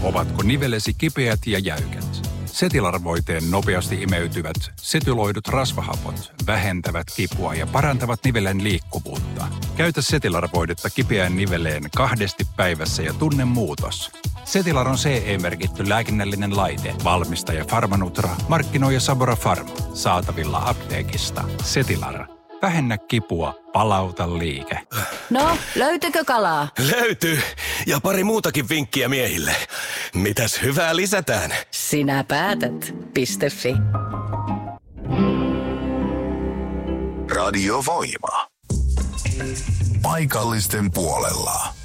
ovatko nivelesi kipeät ja jäykät. Setilar-voiteen nopeasti imeytyvät setyloidut rasvahapot vähentävät kipua ja parantavat nivelen liikkuvuutta. Käytä Setilar-voidetta kipeään niveleen 2 päivässä ja tunne muutos. Setilar on CE-merkitty lääkinnällinen laite. Valmistaja Pharmanutra, markkinoija Sabora Pharma. Saatavilla apteekista. Setilar. Vähennä kipua, palauta liike. No, löytyykö kalaa? Löytyy. Ja pari muutakin vinkkiä miehille. Mitäs hyvää lisätään? Sinä päätät. .fi. Radio Voima. Paikallisten puolella.